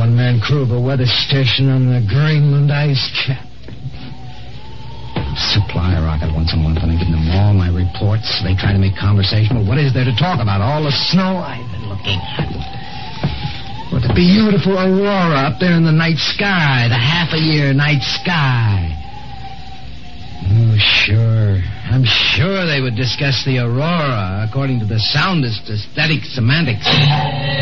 one-man crew of a weather station on the Greenland ice cap. Supply rocket once a month, and I give them all my reports. They try to make conversation. Well, what is there to talk about? All the snow I've been looking at. What a beautiful aurora up there in the night sky, the half-a-year night sky. Oh, sure. I'm sure they would discuss the aurora according to the soundest aesthetic semantics.